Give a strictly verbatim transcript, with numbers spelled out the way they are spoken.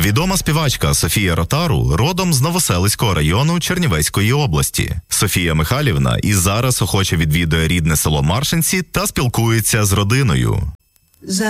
Відома співачка Софія Ротару родом з Новоселицького району Чернівецької області. Софія Михайлівна і зараз охоче відвідує рідне село Маршинці та спілкується з родиною.